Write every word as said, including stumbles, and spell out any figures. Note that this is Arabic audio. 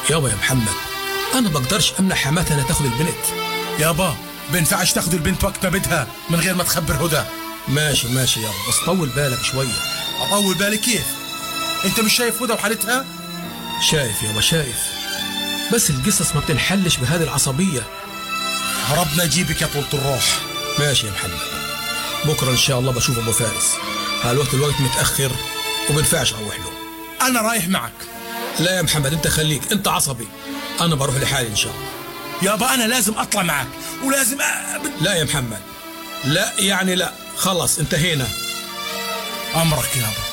يابا يا محمد، انا بقدرش امنع حماتها انها تاخد البنت. يابا بينفعش تاخد البنت وقت ما بدها من غير ما تخبر هدى. ماشي ماشي يابا، بس طول بالك شويه. اطول بالي كيف؟ انت مش شايف هدى وحالتها؟ شايف يابا شايف، بس القصص ما بتنحلش بهذه العصبيه. ربنا يجيبك يا طولة الروح. ماشي يا محمد، بكره ان شاء الله بشوف ابو فارس. هالوقت الوقت متاخر وبنفعش اروح له. انا رايح معك. لا يا محمد، انت خليك، انت عصبي، انا بروح لحالي ان شاء الله. يابا انا لازم اطلع معك ولازم أ... لا يا محمد، لا يعني لا، خلص انتهينا. امرك يابا.